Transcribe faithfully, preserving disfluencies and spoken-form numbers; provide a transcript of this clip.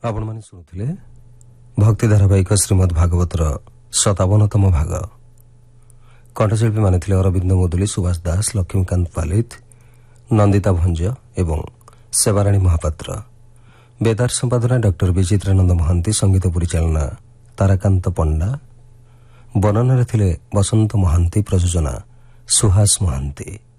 ଆପଣମାନେ ଶୁଣୁଥିଲେ ଭକ୍ତି ଧାରାବାହିକ ଶ୍ରୀମଦ୍ ଭାଗବତର ସତାବନତମ ଭାଗ। କଣ୍ଠଶିଳ୍ପୀମାନେ ଥିଲେ ଅରବିନ୍ଦ ମୁଦୁଲି, ସୁଭାଷ ଦାସ, ଲକ୍ଷ୍ମୀକାନ୍ତ ପାଲିତ, ନନ୍ଦିତା ଭଞ୍ଜ ଏବଂ ସେବାରାଣୀ ମହାପାତ୍ର। ବେତାର ସମ୍ପାଦନା ଡକ୍ଟର ବିଚିତ୍ରାନନ୍ଦ ମହାନ୍ତି, ସଙ୍ଗୀତ ପରିଚାଳନା ତାରାକାନ୍ତ ପଣ୍ଡା, ବର୍ଣ୍ଣନାରେ ଥିଲେ ବସନ୍ତ ମହାନ୍ତି, ପ୍ରଯୋଜନା ସୁହାସ ମହାନ୍ତି।